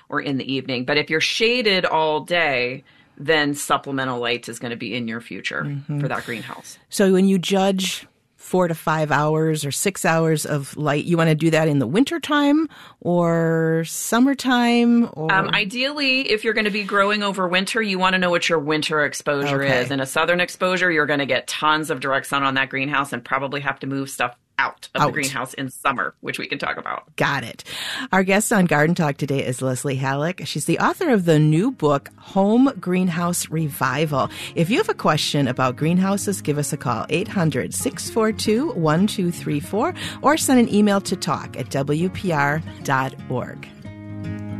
or in the evening. But if you're shaded all day, then supplemental light is going to be in your future for that greenhouse. So when you judge 4 to 5 hours or 6 hours of light, you want to do that in the wintertime or summertime? Or ideally, if you're going to be growing over winter, you want to know what your winter exposure is. In a southern exposure, you're going to get tons of direct sun on that greenhouse and probably have to move stuff out of the greenhouse in summer, which we can talk about. Got it. Our guest on Garden Talk today is Leslie Halleck. She's the author of the new book, Home Greenhouse Revival. If you have a question about greenhouses, give us a call, 800-642-1234, or send an email to talk@wpr.org.